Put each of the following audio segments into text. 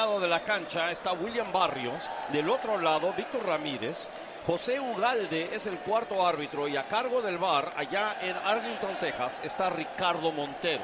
lado de la cancha está William Barrios, del otro lado Víctor Ramírez. José Ugalde es el cuarto árbitro y a cargo del VAR allá en Arlington, Texas, está Ricardo Montero.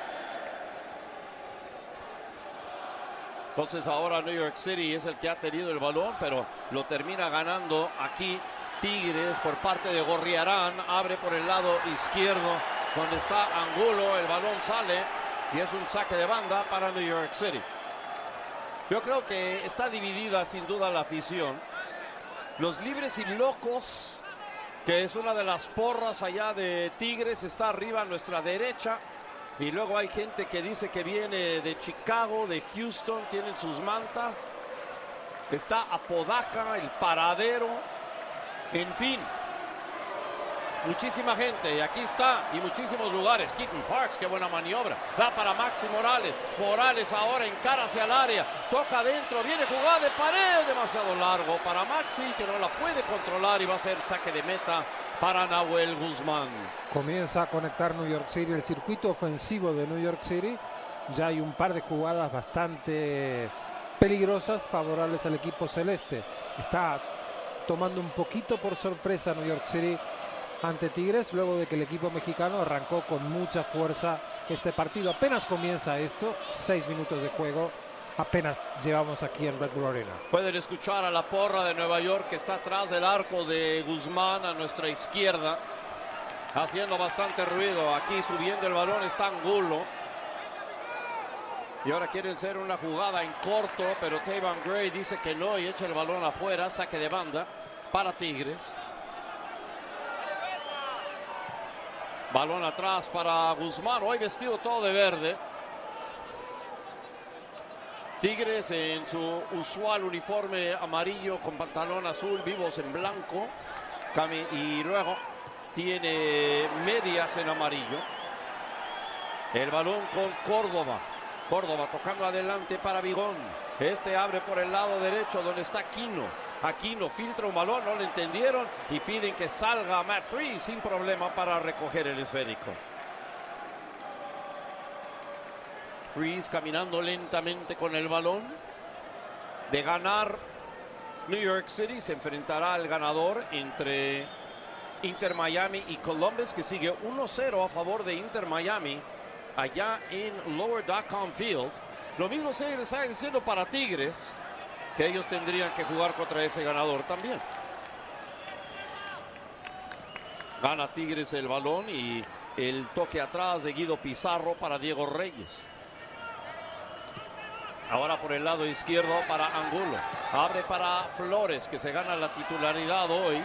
Entonces ahora New York City es el que ha tenido el balón, pero lo termina ganando aquí Tigres por parte de Gorriarán. Abre por el lado izquierdo donde está Angulo, el balón sale y es un saque de banda para New York City. Yo creo que está dividida sin duda la afición. Los libres y locos, que es una de las porras allá de Tigres, está arriba a nuestra derecha. Y luego hay gente que dice que viene de Chicago, de Houston, tienen sus mantas. Está Apodaca, el paradero. En fin, muchísima gente. Y aquí está, y muchísimos lugares. Keaton Parks, qué buena maniobra. Da para Maxi Morales. Morales ahora encara hacia el área. Toca adentro, viene jugada de pared. Demasiado largo para Maxi, que no la puede controlar. Y va a ser saque de meta para Nahuel Guzmán. Comienza a conectar New York City, el circuito ofensivo de New York City. Ya hay un par de jugadas bastante peligrosas favorables al equipo celeste. Está tomando un poquito por sorpresa New York City ante Tigres, luego de que el equipo mexicano arrancó con mucha fuerza este partido. Apenas comienza esto, 6 minutos de juego. Apenas llevamos aquí en Red Bull Arena. Pueden escuchar a la porra de Nueva York que está atrás del arco de Guzmán a nuestra izquierda, haciendo bastante ruido. Aquí subiendo el balón está Angulo. Y ahora quieren hacer una jugada en corto, pero Tayvan Gray dice que no y echa el balón afuera. Saque de banda para Tigres. Balón atrás para Guzmán, hoy vestido todo de verde. Tigres en su usual uniforme amarillo con pantalón azul, vivos en blanco. Y luego tiene medias en amarillo. El balón con Córdoba. Córdoba tocando adelante para Vigón. Este abre por el lado derecho donde está Aquino. Aquino filtra un balón, no lo entendieron y piden que salga Matt Freese sin problema para recoger el esférico. Freese caminando lentamente con el balón. De ganar New York City se enfrentará al ganador entre Inter Miami y Columbus, que sigue 1-0 a favor de Inter Miami allá en Lower.com Field. Lo mismo se está diciendo para Tigres, que ellos tendrían que jugar contra ese ganador también. Gana Tigres el balón y el toque atrás de Guido Pizarro para Diego Reyes. Ahora por el lado izquierdo para Angulo. Abre para Flores, que se gana la titularidad hoy.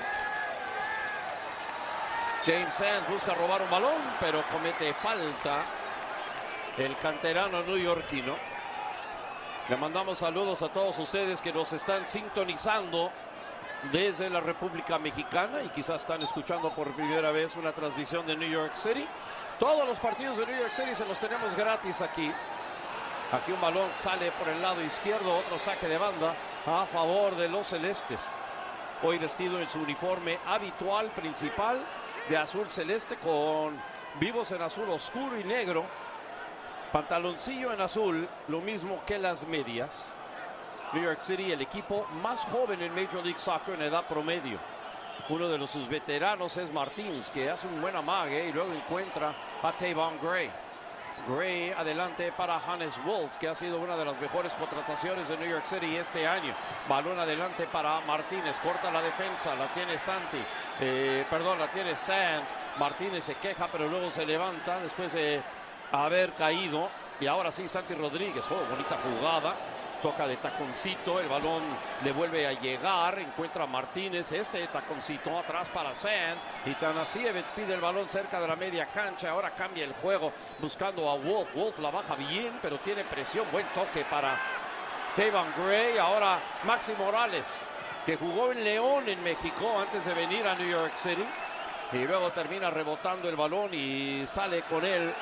James Sands busca robar un balón, pero comete falta el canterano neoyorquino. Le mandamos saludos a todos ustedes que nos están sintonizando desde la República Mexicana y quizás están escuchando por primera vez una transmisión de New York City. Todos los partidos de New York City se los tenemos gratis aquí. Aquí un balón sale por el lado izquierdo, otro saque de banda a favor de los celestes. Hoy vestido en su uniforme habitual principal de azul celeste con vivos en azul oscuro y negro. Pantaloncillo en azul, lo mismo que las medias. New York City, el equipo más joven en Major League Soccer en edad promedio. Uno de sus veteranos es Martins, que hace un buen amague y luego encuentra a Tayvan Gray. Gray adelante para Hannes Wolf, que ha sido una de las mejores contrataciones de New York City este año. Balón adelante para Martínez, corta la defensa, la tiene la tiene Sands. Martínez se queja, pero luego se levanta después de haber caído. Y ahora sí, Santi Rodríguez, bonita jugada. Toca de taconcito, el balón le vuelve a llegar, encuentra a Martínez, este taconcito atrás para Sands, y Tanasiewicz pide el balón cerca de la media cancha. Ahora cambia el juego buscando a Wolf. Wolf la baja bien, pero tiene presión. Buen toque para Tayvan Gray. Ahora Maxi Morales, que jugó en León en México antes de venir a New York City, y luego termina rebotando el balón y sale con él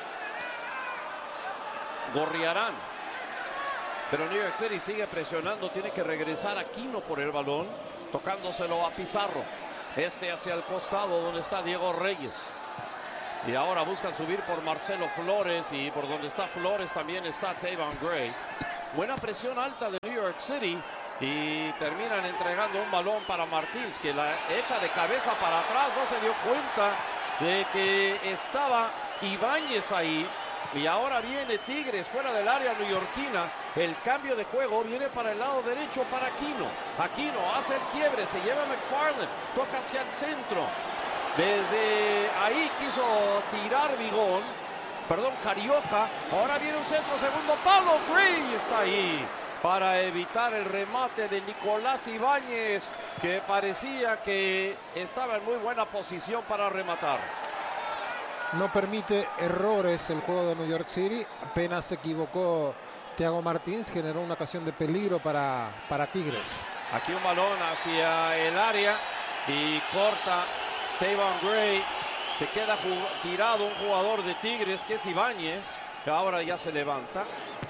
Gorriarán. Pero New York City sigue presionando, tiene que regresar Aquino por el balón, tocándoselo a Pizarro. Este hacia el costado donde está Diego Reyes. Y ahora buscan subir por Marcelo Flores, y por donde está Flores también está Tayvan Gray. Buena presión alta de New York City. Y terminan entregando un balón para Martins, que la echa de cabeza para atrás. No se dio cuenta de que estaba Ibáñez ahí. Y ahora viene Tigres fuera del área neoyorquina. El cambio de juego viene para el lado derecho para Aquino. Aquino hace el quiebre, se lleva a McFarland, toca hacia el centro. Desde ahí quiso tirar Vigón, perdón, Carioca. Ahora viene un centro, segundo palo. Gray está ahí para evitar el remate de Nicolás Ibáñez, que parecía que estaba en muy buena posición para rematar. No permite errores el juego de New York City. Apenas se equivocó Thiago Martins, generó una ocasión de peligro para Tigres. Aquí un balón hacia el área y corta Tavon Gray. Se queda tirado un jugador de Tigres, que es Ibáñez. Ahora ya se levanta.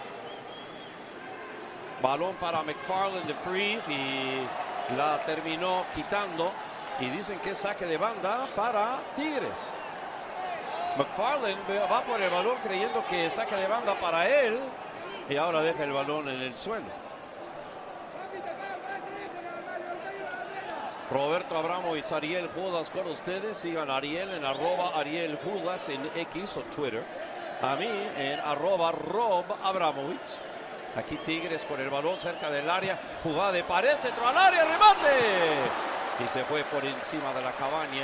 Balón para McFarland de Freeze y la terminó quitando. Y dicen que es saque de banda para Tigres. McFarland va por el balón creyendo que es saque de banda para él. Y ahora deja el balón en el suelo. Roberto Abramovich, Ariel Judas con ustedes. Sigan a Ariel en @Ariel Judas en X o Twitter. A mí en @Rob Abramovich. Aquí Tigres con el balón cerca del área. Jugada de pared, centro al área, remate. Y se fue por encima de la cabaña.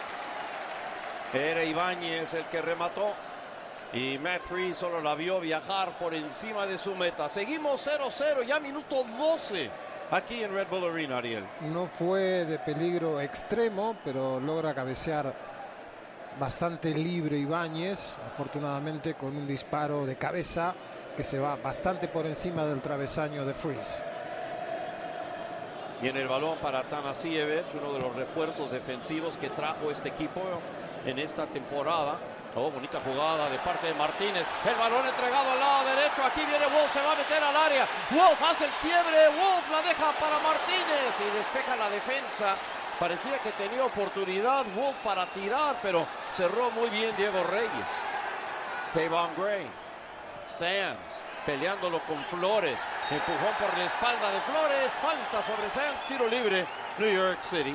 Era Ibáñez el que remató. Y Matt Freese solo la vio viajar por encima de su meta. Seguimos 0-0, ya minuto 12. Aquí en Red Bull Arena, Ariel. No fue de peligro extremo, pero logra cabecear bastante libre Ibáñez. Afortunadamente con un disparo de cabeza que se va bastante por encima del travesaño de Freese. Viene el balón para Tanasiewicz, uno de los refuerzos defensivos que trajo este equipo en esta temporada. Oh, bonita jugada de parte de Martínez. El balón entregado al lado derecho. Aquí viene Wolf, se va a meter al área. Wolf hace el quiebre. Wolf la deja para Martínez y despeja la defensa. Parecía que tenía oportunidad Wolf para tirar, pero cerró muy bien Diego Reyes. Tavon Gray. Sands peleándolo con Flores. Empujón por la espalda de Flores. Falta sobre Sands. Tiro libre. New York City.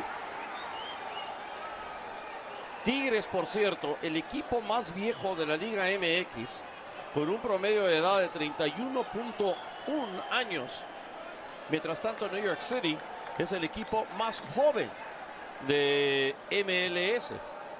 Tigres, por cierto, el equipo más viejo de la Liga MX, con un promedio de edad de 31.1 años. Mientras tanto, New York City es el equipo más joven de MLS.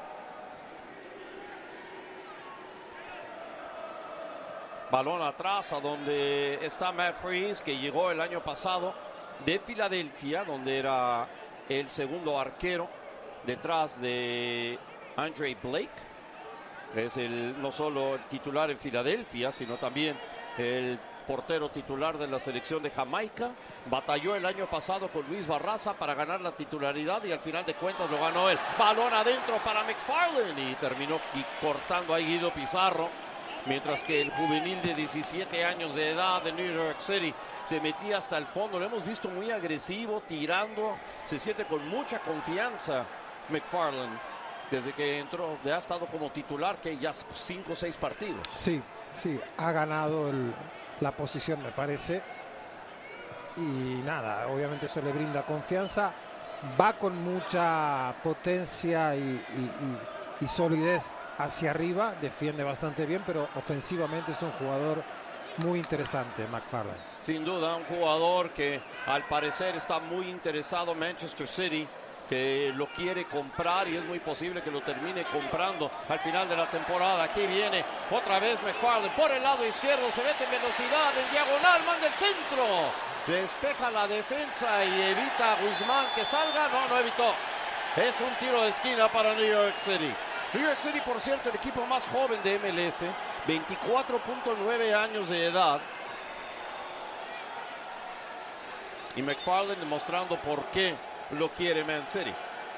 Balón atrás a donde está Matt Freese, que llegó el año pasado de Filadelfia, donde era el segundo arquero, detrás de Andre Blake, que es no solo el titular en Filadelfia, sino también el portero titular de la selección de Jamaica. Batalló el año pasado con Luis Barraza para ganar la titularidad y al final de cuentas lo ganó él. Balón adentro para McFarland y terminó cortando ahí Guido Pizarro. Mientras que el juvenil de 17 años de edad de New York City se metía hasta el fondo. Lo hemos visto muy agresivo, tirando. Se siente con mucha confianza McFarland. Desde que entró, ha estado como titular, que ya 5 o 6 partidos. Sí, ha ganado la posición, me parece. Y nada, obviamente eso le brinda confianza. Va con mucha potencia y solidez hacia arriba, defiende bastante bien, pero ofensivamente es un jugador muy interesante, McFarland. Sin duda, un jugador que al parecer está muy interesado en Manchester City, que lo quiere comprar y es muy posible que lo termine comprando al final de la temporada. Aquí viene otra vez McFarland por el lado izquierdo, se mete en velocidad, en diagonal, manda el centro. Despeja la defensa y evita a Guzmán que salga. No evitó. Es un tiro de esquina para New York City. New York City, por cierto, el equipo más joven de MLS, 24.9 años de edad. Y McFarland demostrando por qué lo quiere Man City.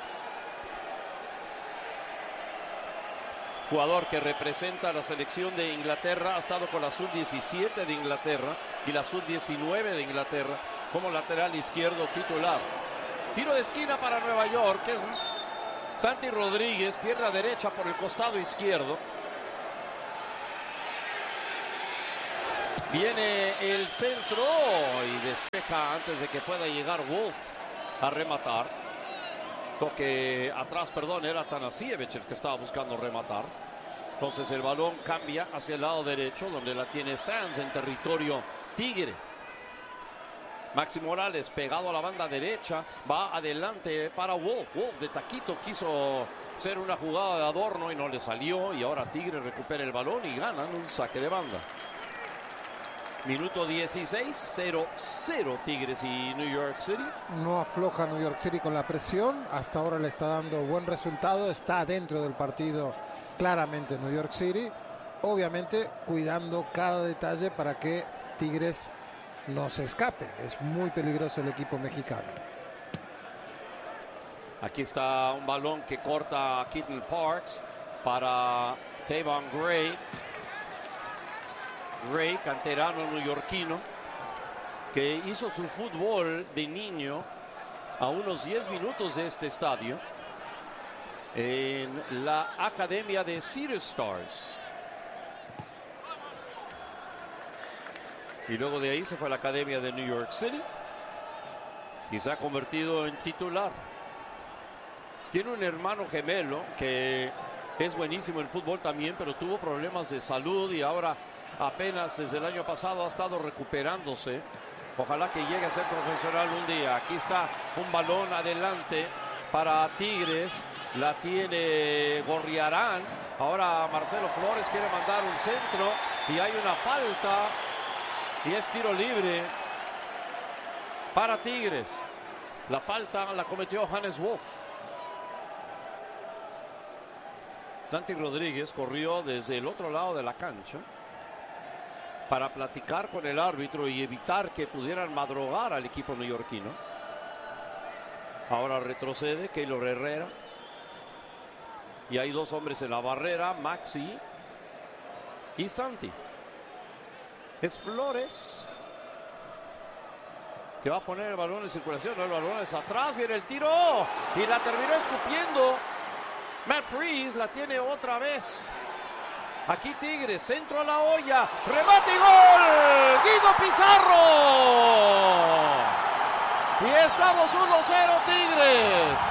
Jugador que representa a la selección de Inglaterra, ha estado con la sub-17 de Inglaterra y la sub-19 de Inglaterra como lateral izquierdo titular. Tiro de esquina para Nueva York, que es Santi Rodríguez, pierna derecha por el costado izquierdo. Viene el centro y despeja antes de que pueda llegar Wolf a rematar. Toque atrás, perdón, era Tanasiewicz el que estaba buscando rematar. Entonces el balón cambia hacia el lado derecho, donde la tiene Sands en territorio tigre. Maxi Morales pegado a la banda derecha, va adelante para Wolf. Wolf de taquito quiso hacer una jugada de adorno y no le salió. Y ahora Tigre recupera el balón y ganan un saque de banda. Minuto 16, 0-0 Tigres y New York City. No afloja New York City con la presión. Hasta ahora le está dando buen resultado. Está dentro del partido claramente New York City. Obviamente cuidando cada detalle para que Tigres no se escape. Es muy peligroso el equipo mexicano. Aquí está un balón que corta a Keaton Parks para Tavon Gray. Gray, canterano neoyorquino, que hizo su fútbol de niño a unos 10 minutos de este estadio en la academia de City Stars. Y luego de ahí se fue a la academia de New York City y se ha convertido en titular. Tiene un hermano gemelo que es buenísimo en fútbol también, pero tuvo problemas de salud y ahora apenas desde el año pasado ha estado recuperándose. Ojalá que llegue a ser profesional un día. Aquí está un balón adelante para Tigres. La tiene Gorriarán. Ahora Marcelo Flores quiere mandar un centro y hay una falta. Y es tiro libre para Tigres. La falta la cometió Hannes Wolf. Santi Rodríguez corrió desde el otro lado de la cancha para platicar con el árbitro y evitar que pudieran madrugar al equipo neoyorquino. Ahora retrocede Keylor Herrera. Y hay dos hombres en la barrera, Maxi y Santi. Es Flores que va a poner el balón en circulación. No, el balón es atrás, viene el tiro y la terminó escupiendo. Matt Freese la tiene otra vez. Aquí Tigres, centro a la olla, remate y gol, Guido Pizarro. Y estamos 1-0 Tigres.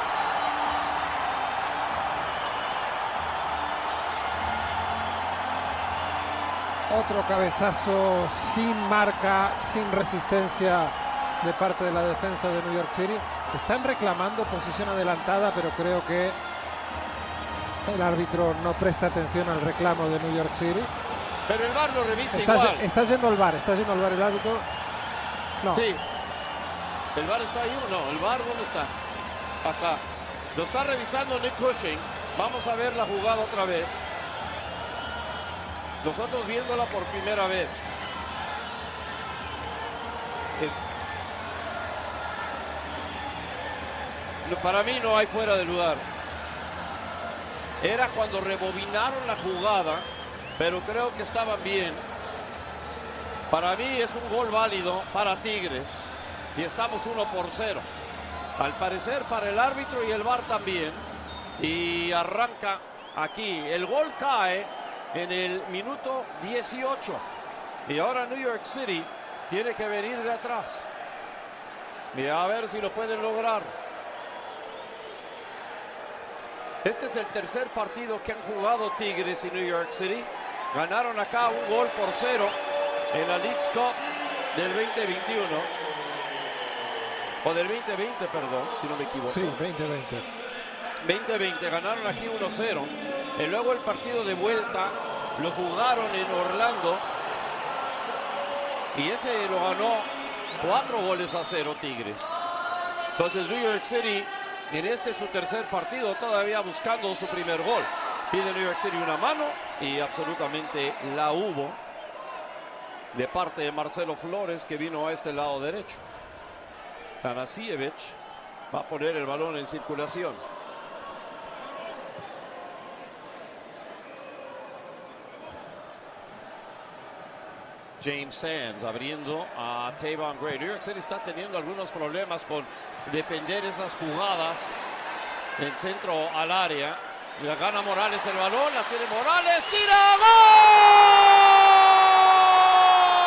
Otro cabezazo sin marca, sin resistencia de parte de la defensa de New York City. Están reclamando posición adelantada, pero creo que el árbitro no presta atención al reclamo de New York City. Pero el VAR lo revisa igual. Está yendo al VAR, el árbitro. No. Sí. ¿El VAR está ahí o no? ¿El VAR dónde está? Acá. Lo está revisando Nick Cushing. Vamos a ver la jugada otra vez. Nosotros viéndola por primera vez. Para mí no hay fuera de lugar. Era cuando rebobinaron la jugada, pero creo que estaban bien. Para mí es un gol válido para Tigres y estamos 1-0. Al parecer para el árbitro y el VAR también. Y arranca aquí. El gol cae en el minuto 18. Y ahora New York City tiene que venir de atrás. Y a ver si lo pueden lograr. Este es el tercer partido que han jugado Tigres y New York City. Ganaron acá 1-0 en la Leagues Cup del 2021. O del 2020, perdón, si no me equivoco. Sí, 2020. 2020, ganaron aquí 1-0. Y luego el partido de vuelta lo jugaron en Orlando. Y ese lo ganó 4-0 Tigres. Entonces New York City en este su tercer partido, todavía buscando su primer gol. Pide New York City una mano y absolutamente la hubo de parte de Marcelo Flores, que vino a este lado derecho. Tanasiewicz va a poner el balón en circulación. James Sands abriendo a Tavon Gray. New York City está teniendo algunos problemas con defender esas jugadas del centro al área. La gana Morales el balón, la tiene Morales, tira, ¡gol!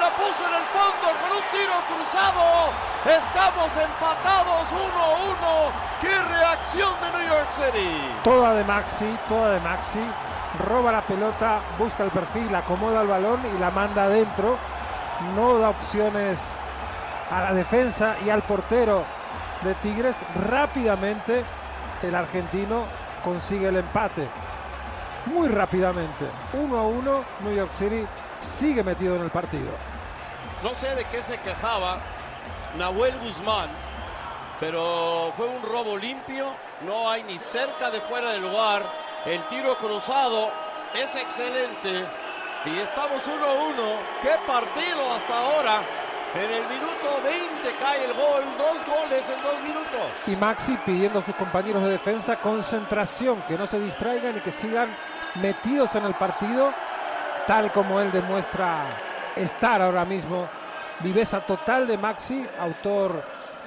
la puso en el fondo con un tiro cruzado. Estamos empatados 1-1. ¡Qué reacción de New York City! Toda de Maxi. Roba la pelota, busca el perfil, acomoda el balón y la manda adentro. No da opciones a la defensa y al portero de Tigres. Rápidamente el argentino consigue el empate. Muy rápidamente. 1-1. New York City sigue metido en el partido. No sé de qué se quejaba Nahuel Guzmán, pero fue un robo limpio. No hay ni cerca de fuera del lugar. El tiro cruzado es excelente. Y estamos 1-1. ¡Qué partido hasta ahora! En el minuto 20 cae el gol. 2 goles en 2 minutos. Y Maxi pidiendo a sus compañeros de defensa concentración, que no se distraigan y que sigan metidos en el partido, tal como él demuestra estar ahora mismo. Viveza total de Maxi, autor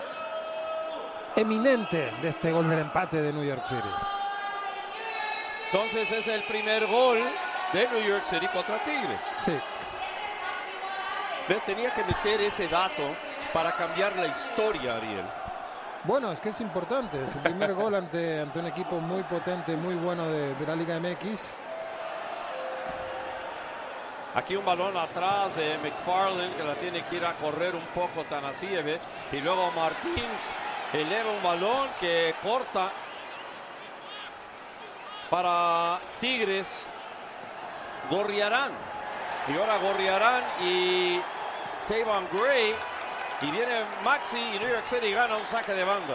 eminente de este gol del empate de New York City. Entonces es el primer gol de New York City contra Tigres. Sí. ¿Ves? Tenía que meter ese dato para cambiar la historia, Ariel. Bueno, es que es importante. Es el primer gol ante un equipo muy potente, muy bueno de la Liga MX. Aquí un balón atrás de McFarland, que la tiene que ir a correr un poco Tanasiewicz. Y luego Martins eleva un balón que corta para Tigres. Gorriarán. Y ahora Gorriarán y Tavon Gray. Y viene Maxi y New York City gana un saque de banda.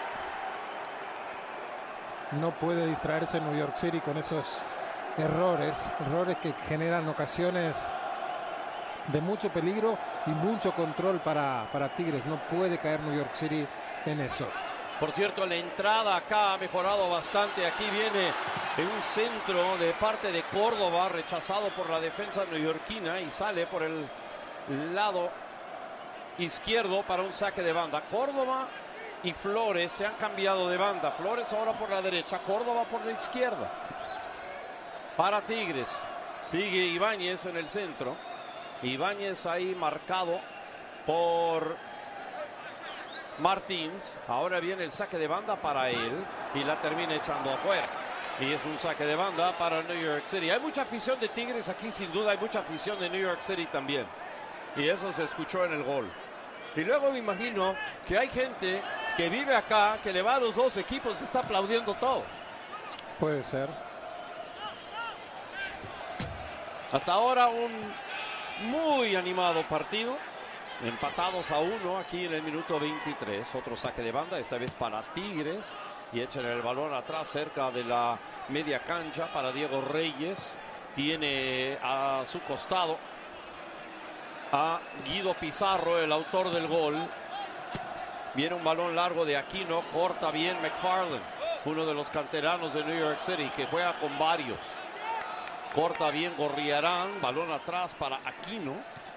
No puede distraerse New York City con esos errores que generan ocasiones de mucho peligro y mucho control para Tigres. No puede caer New York City en eso. Por cierto, la entrada acá ha mejorado bastante. Aquí viene en un centro de parte de Córdoba, rechazado por la defensa neoyorquina, y sale por el lado izquierdo para un saque de banda. Córdoba y Flores se han cambiado de banda. Flores ahora por la derecha, Córdoba por la izquierda. Para Tigres sigue Ibáñez en el centro. Ibáñez ahí marcado por Martins. Ahora viene el saque de banda para él y la termina echando afuera. Y es un saque de banda para New York City. Hay mucha afición de Tigres aquí, sin duda. Hay mucha afición de New York City también. Y eso se escuchó en el gol. Y luego me imagino que hay gente que vive acá, que le va a los dos equipos, está aplaudiendo todo. Puede ser. Hasta ahora un muy animado partido. Empatados a 1 aquí en el minuto 23. Otro saque de banda, esta vez para Tigres. Y echan el balón atrás cerca de la media cancha para Diego Reyes. Tiene a su costado a Guido Pizarro, el autor del gol. Viene un balón largo de Aquino. Corta bien McFarland, uno de los canteranos de New York City, que juega con varios. Corta bien Gorriarán. Balón atrás para Aquino.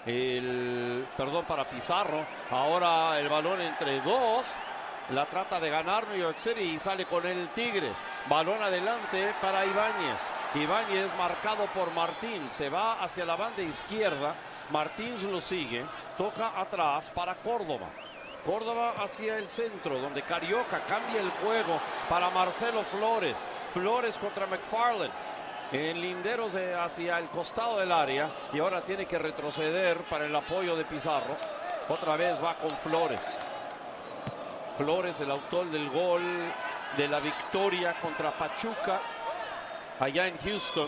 Para Pizarro. Ahora el balón entre dos. La trata de ganar New York City y sale con el Tigres. Balón adelante para Ibáñez. Ibáñez marcado por Martín. Se va hacia la banda izquierda. Martins lo sigue. Toca atrás para Córdoba. Córdoba hacia el centro, donde Carioca cambia el juego para Marcelo Flores. Flores contra McFarland. En linderos hacia el costado del área. Y ahora tiene que retroceder para el apoyo de Pizarro. Otra vez va con Flores. Flores, el autor del gol de la victoria contra Pachuca allá en Houston.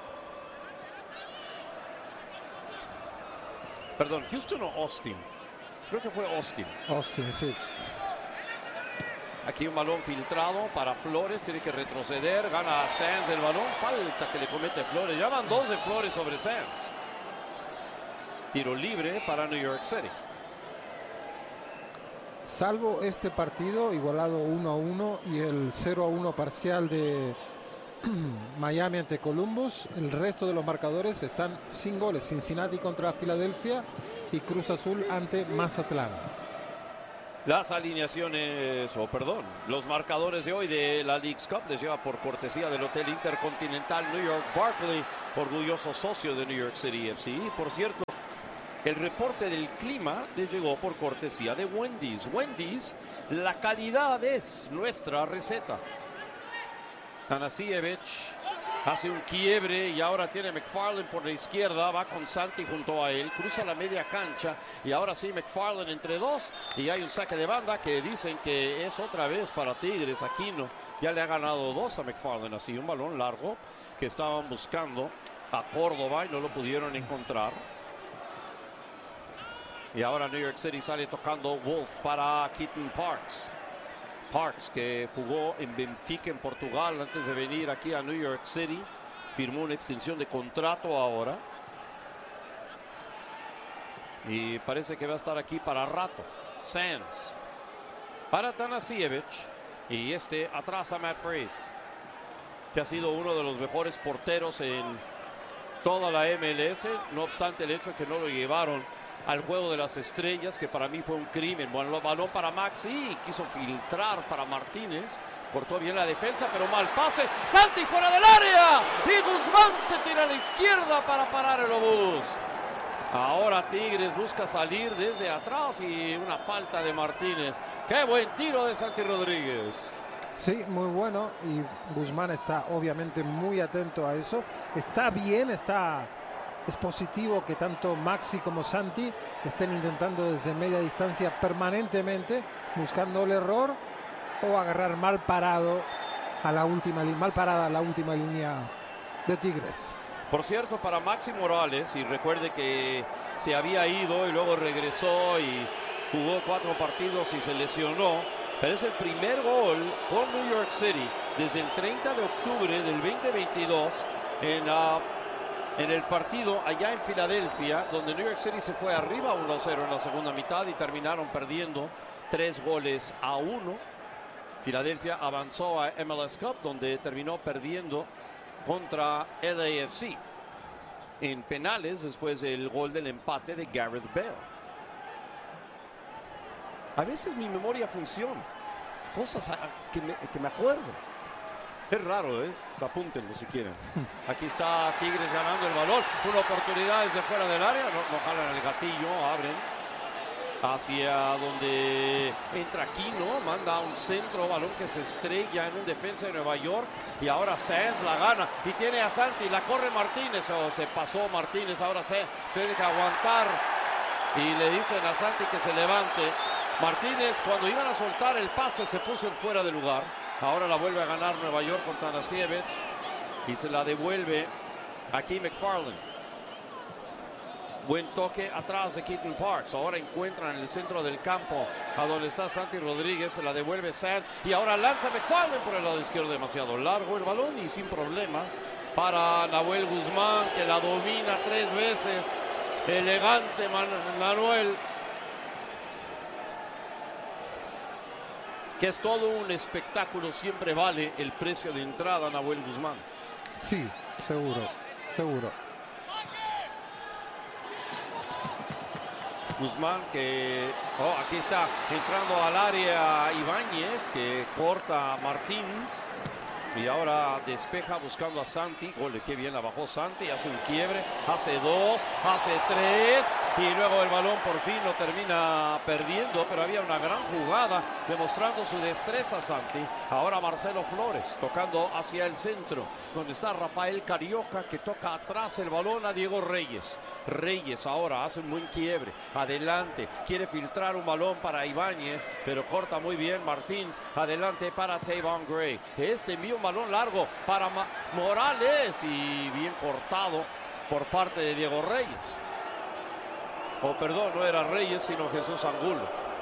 Perdón, ¿Houston o Austin? Creo que fue Austin. Austin, sí. Aquí un balón filtrado para Flores, tiene que retroceder, gana a Sands el balón, falta que le comete Flores. Ya van 2 de Flores sobre Sands. Tiro libre para New York City. Salvo este partido igualado 1-1 y el 0-1 parcial de Miami ante Columbus, el resto de los marcadores están sin goles. Cincinnati contra Filadelfia y Cruz Azul ante Mazatlán. Las alineaciones, los marcadores de hoy de la Leagues Cup les lleva por cortesía del Hotel Intercontinental New York Barclay, orgulloso socio de New York City FC. Y por cierto, El reporte del clima les llegó por cortesía de Wendy's. Wendy's, la calidad es nuestra receta. Tanasiewicz hace un quiebre y ahora tiene McFarland por la izquierda. Va con Santi junto a él. Cruza la media cancha y ahora sí McFarland entre dos. Y hay un saque de banda que dicen que es otra vez para Tigres. Aquino ya le ha ganado 2 a McFarland. Así un balón largo que estaban buscando a Córdoba y no lo pudieron encontrar. Y ahora New York City sale tocando Wolf para Keaton Parks. Parks, que jugó en Benfica en Portugal antes de venir aquí a New York City. Firmó una extensión de contrato ahora. Y parece que va a estar aquí para rato. Sands para Tanasiewicz. Y atrás a Matt Freese, que ha sido uno de los mejores porteros en toda la MLS. No obstante el hecho de que no lo llevaron al juego de las estrellas, que para mí fue un crimen. Bueno, balón para Maxi, quiso filtrar para Martínez, cortó bien la defensa, pero mal pase. Santi fuera del área y Guzmán se tira a la izquierda para parar el obús. Ahora Tigres busca salir desde atrás y una falta de Martínez. ¡Qué buen tiro de Santi Rodríguez! Sí, muy bueno, y Guzmán está obviamente muy atento a eso. Está bien, es positivo que tanto Maxi como Santi estén intentando desde media distancia permanentemente, buscando el error o agarrar mal parada a la última línea de Tigres. Por cierto, para Maxi Morales, y recuerde que se había ido y luego regresó y jugó 4 partidos y se lesionó, pero es el primer gol con New York City desde el 30 de octubre del 2022 en el partido allá en Filadelfia, donde New York City se fue arriba 1-0 en la segunda mitad y terminaron perdiendo 3-1. Filadelfia avanzó a MLS Cup, donde terminó perdiendo contra LAFC en penales después del gol del empate de Gareth Bale. A veces mi memoria funciona, cosas que me acuerdo. Es raro, ¿eh? Apúntenlo si quieren. Aquí está Tigres ganando el balón. Una oportunidad desde fuera del área. No jalan el gatillo, abren hacia donde entra Aquino. Manda un centro, balón que se estrella en un defensa de Nueva York. Y ahora Sands la gana y tiene a Santi. La corre Martínez. Se pasó Martínez. Ahora Sands tiene que aguantar. Y le dicen a Santi que se levante. Martínez, cuando iban a soltar el pase, se puso en fuera de lugar. Ahora la vuelve a ganar Nueva York con Tanasiewicz y se la devuelve aquí McFarland. Buen toque atrás de Keaton Parks. Ahora encuentran en el centro del campo a donde está Santi Rodríguez. Se la devuelve Sands y ahora lanza McFarland por el lado izquierdo. Demasiado largo el balón y sin problemas para Nahuel Guzmán, que la domina 3 veces. Elegante Manuel. Que es todo un espectáculo, siempre vale el precio de entrada, Nahuel Guzmán. Sí, seguro. Guzmán que, aquí está entrando al área Ibáñez, que corta a Martins. Y ahora despeja buscando a Santi. Gole, qué bien la bajó Santi. Hace un quiebre, hace 2, hace 3. Y luego el balón por fin lo termina perdiendo. Pero había una gran jugada demostrando su destreza Santi. Ahora Marcelo Flores tocando hacia el centro, donde está Rafael Carioca, que toca atrás el balón a Diego Reyes. Reyes ahora hace un buen quiebre. Adelante, quiere filtrar un balón para Ibáñez, pero corta muy bien Martins. Adelante para Tavon Gray. Envía un balón largo para Morales y bien cortado por parte de Diego Reyes. Perdón, no era Reyes sino Jesús Angulo.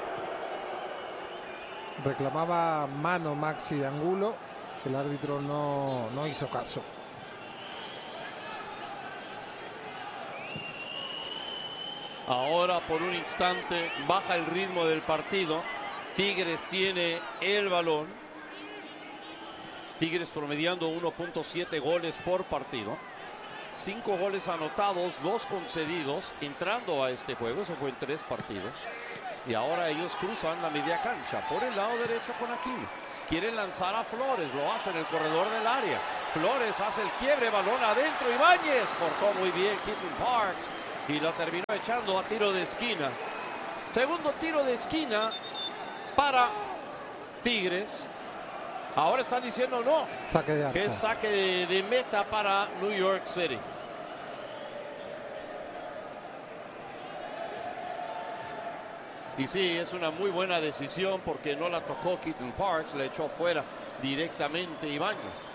Reclamaba mano Maxi de Angulo. El árbitro no hizo caso. Ahora por un instante baja el ritmo del partido. Tigres tiene el balón. Tigres promediando 1.7 goles por partido. 5 goles anotados, 2 concedidos entrando a este juego. Eso fue en 3 partidos. Y ahora ellos cruzan la media cancha por el lado derecho con Aquino. Quieren lanzar a Flores, lo hace en el corredor del área. Flores hace el quiebre, balón adentro. Ibáñez cortó muy bien Keaton Parks. y la terminó echando a tiro de esquina. Segundo tiro de esquina para Tigres. Ahora están diciendo no, saque de arco, que es saque de meta para New York City. Y sí, es una muy buena decisión porque no la tocó Keaton Parks, le echó fuera directamente Ibáñez.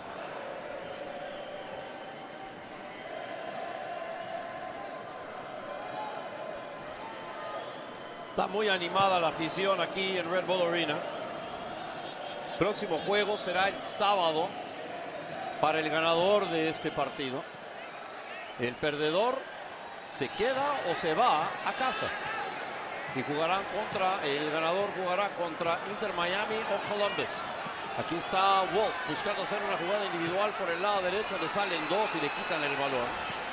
Está muy animada la afición aquí en Red Bull Arena. Próximo juego será el sábado para el ganador de este partido. El perdedor se queda o se va a casa. Y jugarán el ganador jugará contra Inter Miami o Columbus. Aquí está Wolf buscando hacer una jugada individual por el lado derecho. Le salen dos y le quitan el balón.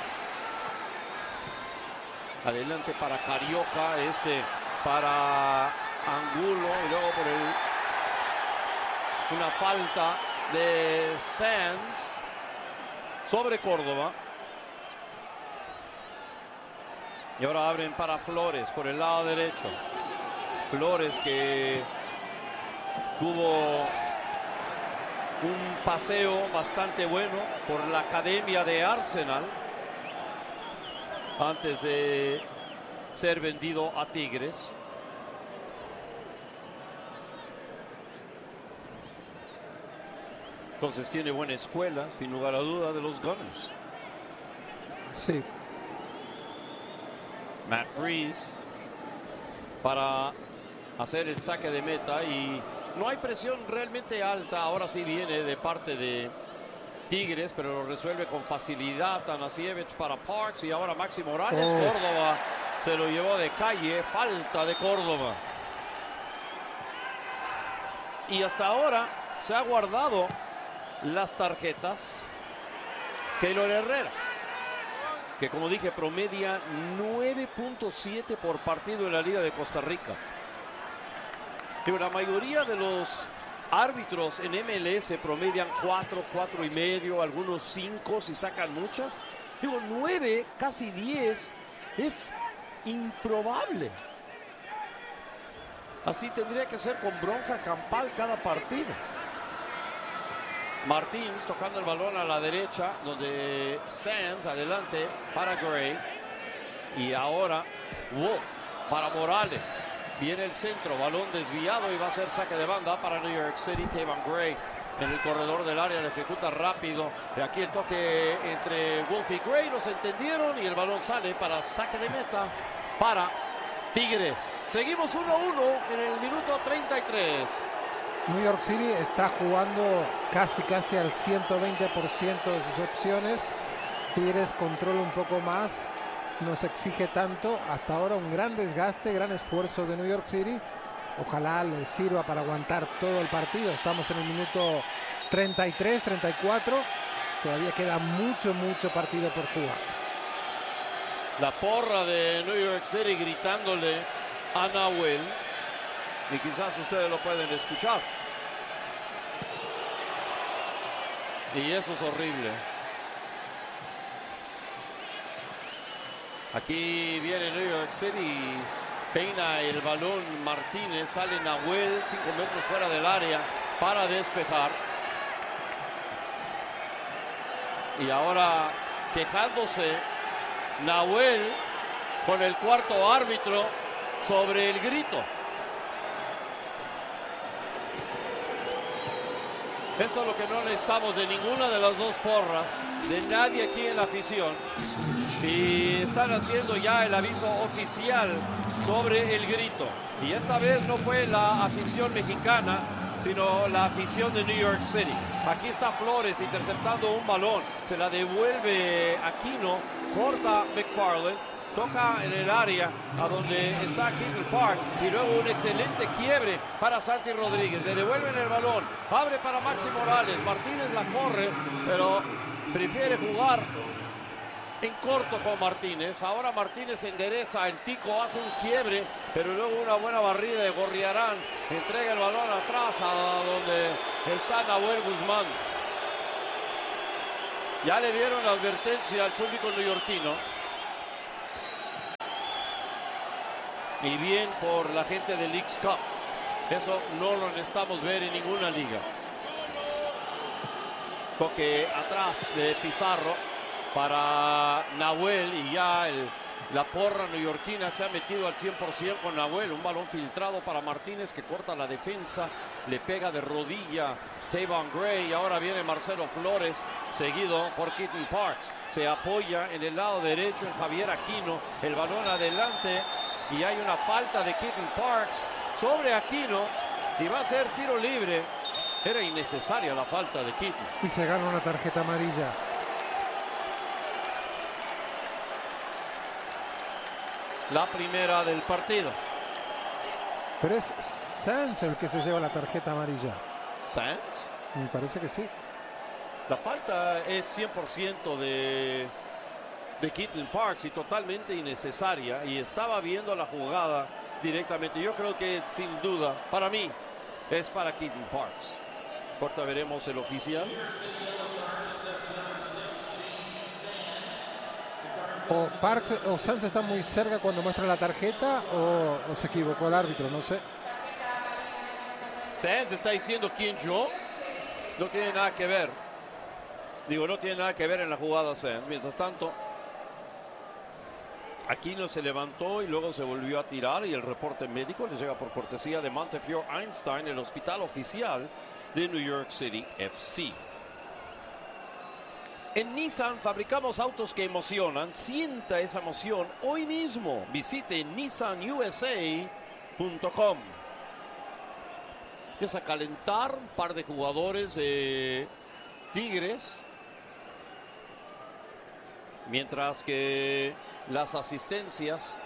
Adelante para Carioca, para Angulo y luego por una falta de Sands sobre Córdoba. Y ahora abren para Flores por el lado derecho. Flores que tuvo un paseo bastante bueno por la academia de Arsenal antes de ser vendido a Tigres. Entonces tiene buena escuela, sin lugar a duda, de los Gunners. Sí. Matt Freese para hacer el saque de meta y no hay presión realmente alta. Ahora sí viene de parte de Tigres, pero lo resuelve con facilidad Tanasiewicz para Parks y ahora Maxi Morales. Córdoba se lo llevó de calle, falta de Córdoba. Y hasta ahora se ha guardado las tarjetas Keylor Herrera, que como dije promedia 9.7 por partido en la Liga de Costa Rica. Pero la mayoría de los árbitros en MLS promedian 4, 4.5, algunos 5 si sacan muchas. Digo, 9, casi 10 es improbable. Así tendría que ser con bronca campal cada partido. Martins tocando el balón a la derecha, donde Sands adelante para Gray. Y ahora Wolf para Morales. Viene el centro, balón desviado y va a ser saque de banda para New York City. Taven Gray en el corredor del área, lo ejecuta rápido. Y aquí el toque entre Wolf y Gray, no se entendieron y el balón sale para saque de meta para Tigres. Seguimos 1-1 en el minuto 33. New York City está jugando casi al 120% de sus opciones. Tigres controla un poco más, no se exige tanto. Hasta ahora un gran desgaste, gran esfuerzo de New York City. Ojalá les sirva para aguantar todo el partido. Estamos en el minuto 33, 34. Todavía queda mucho partido por jugar. La porra de New York City gritándole a Nahuel. Y quizás ustedes lo pueden escuchar. Y eso es horrible. Aquí viene New York City. Peina el balón Martínez. Sale Nahuel 5 metros fuera del área para despejar. Y ahora quejándose Nahuel con el cuarto árbitro sobre el grito. Esto es lo que no necesitamos de ninguna de las dos porras, de nadie aquí en la afición. Y están haciendo ya el aviso oficial sobre el grito. Y esta vez no fue la afición mexicana, sino la afición de New York City. Aquí está Flores interceptando un balón, se la devuelve Aquino, corta McFarland. Toca en el área a donde está Keaton Park y luego un excelente quiebre para Santi Rodríguez. Le devuelven el balón, abre para Maxi Morales. Martínez la corre, pero prefiere jugar en corto con Martínez. Ahora Martínez endereza, el Tico hace un quiebre, pero luego una buena barrida de Gorriarán. Entrega el balón atrás a donde está Nahuel Guzmán. Ya le dieron la advertencia al público neoyorquino. Y bien por la gente del Leagues Cup. Eso no lo necesitamos ver en ninguna liga. Toque atrás de Pizarro para Nahuel y ya la porra neoyorquina se ha metido al 100% con Nahuel. Un balón filtrado para Martínez que corta la defensa, le pega de rodilla Tavon Gray y ahora viene Marcelo Flores seguido por Keaton Parks. Se apoya en el lado derecho en Javier Aquino, el balón adelante y hay una falta de Keaton Parks sobre Aquino y va a ser tiro libre. Era innecesaria la falta de Keaton. Y se gana una tarjeta amarilla. La primera del partido. Pero es Sanz el que se lleva la tarjeta amarilla. ¿Sanz? Me parece que sí. La falta es 100% de Keaton Parks y totalmente innecesaria. Y estaba viendo la jugada directamente. Yo creo que sin duda, para mí, es para Keaton Parks. Corta, veremos el oficial. O Parks o Sanz está muy cerca cuando muestra la tarjeta o se equivocó el árbitro, no sé. Sanz está diciendo quién yo. No tiene nada que ver. Digo, no tiene nada que ver en la jugada Sanz. Mientras tanto, Aquino se levantó y luego se volvió a tirar y el reporte médico le llega por cortesía de Montefiore Einstein, el hospital oficial de New York City FC. En Nissan fabricamos autos que emocionan. Sienta esa emoción hoy mismo. Visite nissanusa.com. Empieza a calentar un par de jugadores de Tigres. Mientras que las asistencias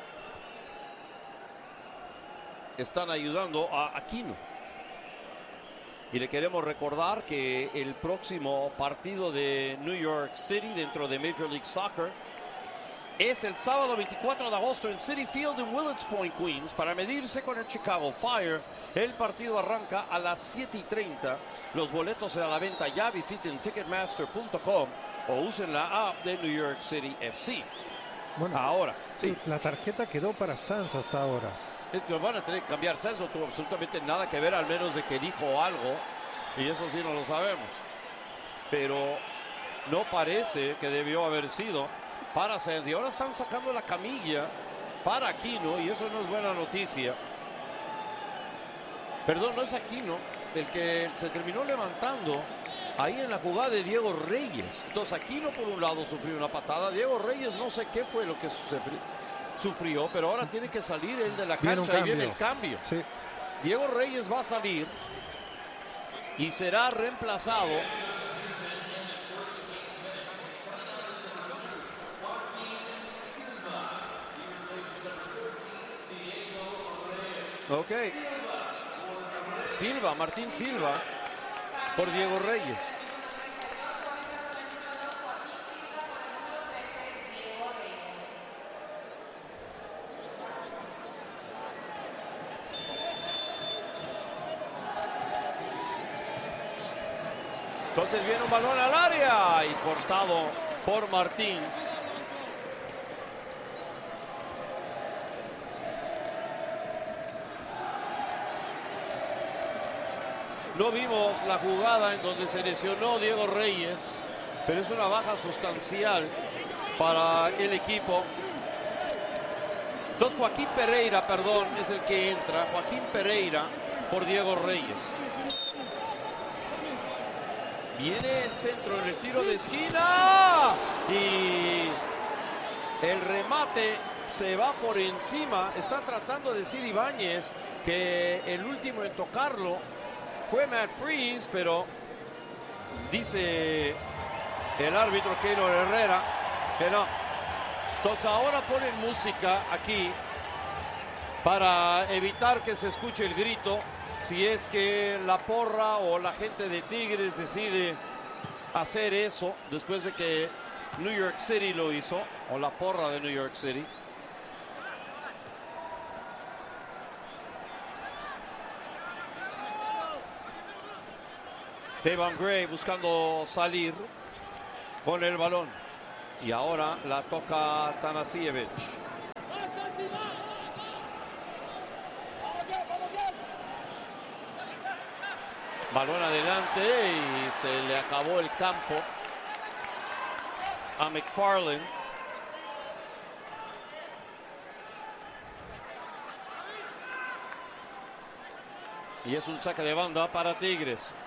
están ayudando a Aquino. Y le queremos recordar que el próximo partido de New York City dentro de Major League Soccer es el sábado 24 de agosto en Citi Field en Willets Point, Queens, para medirse con el Chicago Fire. El partido arranca a las 7:30. Los boletos a la venta ya. Visiten Ticketmaster.com o usen la app de New York City FC. Bueno, ahora, sí. La tarjeta quedó para Sanz hasta ahora. Lo van a tener que cambiar. Sanz no tuvo absolutamente nada que ver, al menos de que dijo algo, y eso sí no lo sabemos. Pero no parece que debió haber sido para Sanz. Y ahora están sacando la camilla para Aquino, y eso no es buena noticia. Perdón, no es Aquino el que se terminó levantando ahí en la jugada de Diego Reyes. Entonces Aquino por un lado sufrió una patada. Diego Reyes no sé qué fue lo que sufrió, pero ahora tiene que salir él de la cancha y viene el cambio. Sí. Diego Reyes va a salir y será reemplazado Martín Silva por Diego Reyes. Entonces viene un balón al área y cortado por Martins. No vimos la jugada en donde se lesionó Diego Reyes, pero es una baja sustancial para el equipo. Entonces Joaquín Pereira, perdón, es el que entra. Joaquín Pereira por Diego Reyes. Viene el centro en el tiro de esquina y el remate se va por encima. Está tratando de decir Ibáñez que el último en tocarlo fue Matt Freese, pero dice el árbitro Keylor Herrera que no. Entonces ahora ponen música aquí para evitar que se escuche el grito. Si es que la porra o la gente de Tigres decide hacer eso después de que New York City lo hizo, o la porra de New York City. Tavon Gray buscando salir con el balón. Y ahora la toca Tanasiewicz. Balón adelante y se le acabó el campo a McFarland. Y es un saque de banda para Tigres.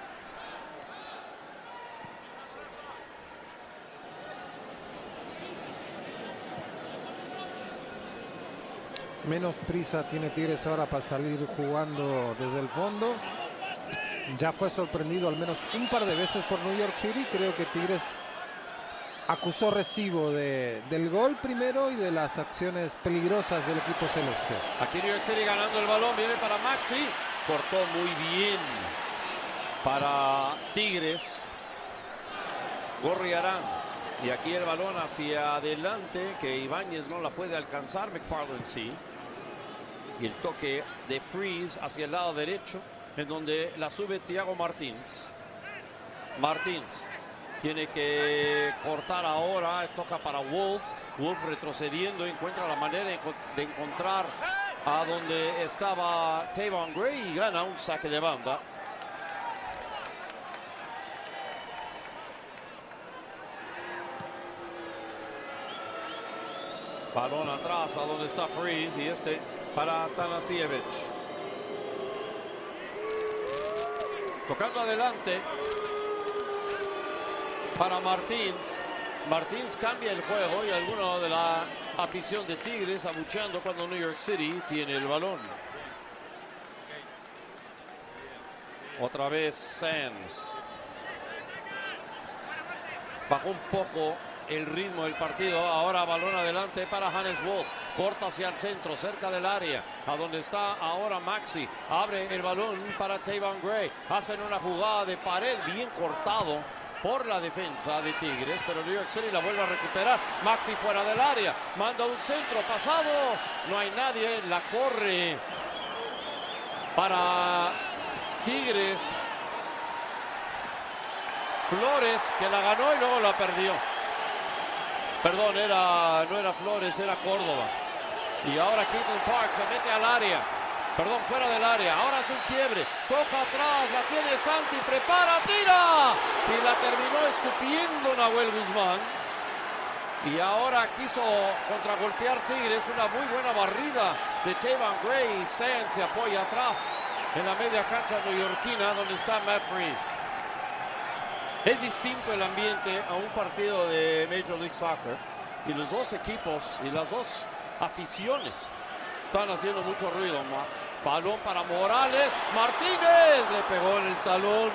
Menos prisa tiene Tigres ahora para salir jugando desde el fondo. Ya fue sorprendido al menos un par de veces por New York City. Creo que Tigres acusó recibo del gol primero y de las acciones peligrosas del equipo celeste. Aquí New York City ganando el balón, viene para Maxi. Cortó muy bien para Tigres. Gorriarán. Y aquí el balón hacia adelante, que Ibáñez no la puede alcanzar, McFarland sí. Y el toque de Freeze hacia el lado derecho, en donde la sube Thiago Martins. Martins tiene que cortar ahora, toca para Wolf. Wolf retrocediendo, encuentra la manera de encontrar a donde estaba Tavon Gray y gana un saque de banda. Balón atrás a donde está Freeze y este para Tanasiewicz. Tocando adelante para Martins. Martins cambia el juego y alguno de la afición de Tigres abucheando cuando New York City tiene el balón. Otra vez Sands. Bajó un poco el ritmo del partido. Ahora balón adelante para Hannes Wolf. Corta hacia el centro, cerca del área, a donde está ahora Maxi. Abre el balón para Tavon Gray. Hacen una jugada de pared bien cortado por la defensa de Tigres, pero New York City la vuelve a recuperar. Maxi fuera del área, manda un centro pasado. No hay nadie, la corre para Tigres. Flores, que la ganó y luego la perdió. Perdón, no era Flores, era Córdoba. Y ahora Keaton Park se mete al área. Perdón, fuera del área. Ahora es un quiebre. Toca atrás, la tiene Santi, prepara, tira. Y la terminó escupiendo Nahuel Guzmán. Y ahora quiso contragolpear Tigres. Una muy buena barrida de Tavon Gray. Sands se apoya atrás en la media cancha neoyorquina donde está Matt Freeze. Es distinto el ambiente a un partido de Major League Soccer y los dos equipos y las dos aficiones están haciendo mucho ruido. Balón para Morales, Martínez le pegó en el talón.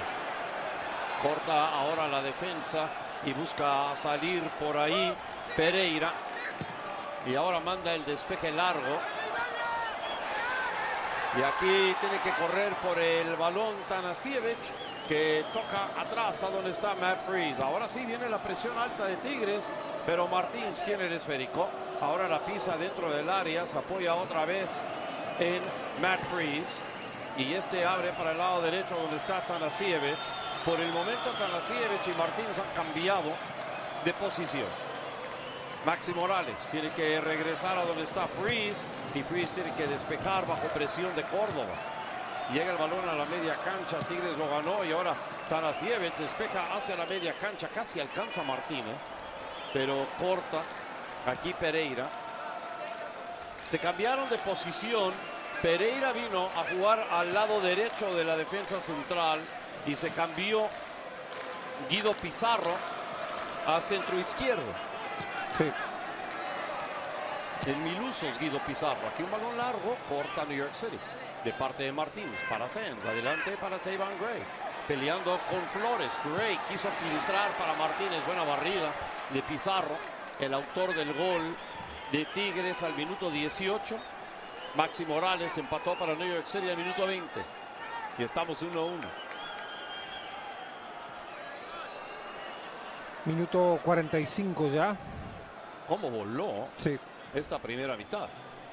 Corta ahora la defensa y busca salir por ahí Pereira. Y ahora manda el despeje largo. Y aquí tiene que correr por el balón Tanasiewicz, que toca atrás a donde está Matt Freeze. Ahora sí viene la presión alta de Tigres, pero Martins tiene el esférico. Ahora la pisa dentro del área, se apoya otra vez en Matt Freeze. Y este abre para el lado derecho donde está Tanasiewicz. Por el momento Tanasiewicz y Martins han cambiado de posición. Maxi Morales tiene que regresar a donde está Freeze. Y Freeze tiene que despejar bajo presión de Córdoba. Llega el balón a la media cancha, Tigres lo ganó y ahora Tanasiewicz despeja hacia la media cancha, casi alcanza a Martínez, pero corta aquí Pereira. Se cambiaron de posición, Pereira vino a jugar al lado derecho de la defensa central y se cambió Guido Pizarro a centro izquierdo. Sí. El Milusos Guido Pizarro, aquí un balón largo, corta New York City. De parte de Martins para Sands, adelante para Tavon Gray, peleando con Flores. Gray quiso filtrar para Martínez, buena barrida de Pizarro, el autor del gol de Tigres al minuto 18. Maxi Morales empató para New York City al minuto 20 y estamos 1-1. Minuto 45 ya. ¿Cómo voló Sí. esta primera mitad?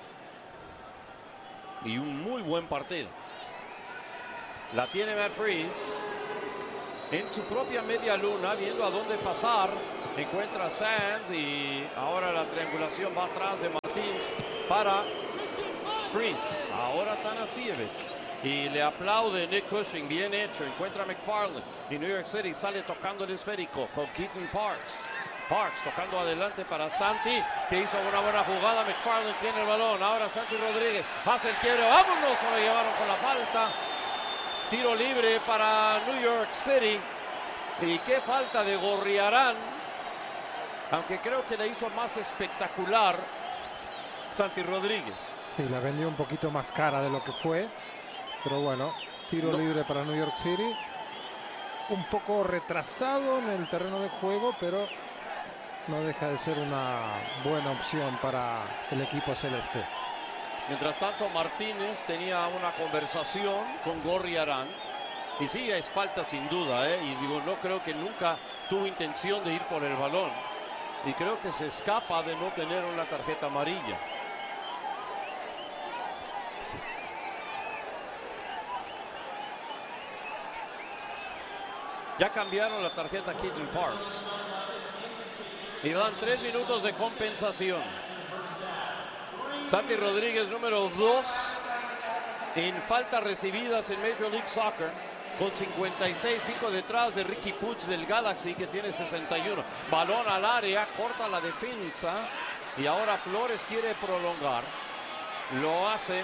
Y un muy buen partido. La tiene Matt Freeze en su propia media luna, viendo a dónde pasar. Encuentra a Sands y ahora la triangulación va atrás de Martins para Freeze. Ahora Tanasiewicz y le aplaude Nick Cushing. Bien hecho. Encuentra a McFarland y New York City sale tocando el esférico con Keaton Parks. Parks tocando adelante para Santi, que hizo una buena jugada. McFarland tiene el balón. Ahora Santi Rodríguez hace el quiebro. ¡Vámonos! Se lo llevaron con la falta. Tiro libre para New York City. Y qué falta de Gorriarán. Aunque creo que le hizo más espectacular Santi Rodríguez. Sí, la vendió un poquito más cara de lo que fue. Pero bueno, tiro libre para New York City. Un poco retrasado en el terreno de juego, pero no deja de ser una buena opción para el equipo celeste. Mientras tanto, Martínez tenía una conversación con Gorriarán. Y sí, es falta sin duda, y digo, no creo que nunca tuvo intención de ir por el balón. Y creo que se escapa de no tener una tarjeta amarilla. Ya cambiaron la tarjeta Keaton Parks. Y dan 3 minutos de compensación. Santi Rodríguez, número 2 en faltas recibidas en Major League Soccer, con 56, 5 detrás de Ricky Puig del Galaxy, que tiene 61. Balón al área, corta la defensa y ahora Flores quiere prolongar. Lo hace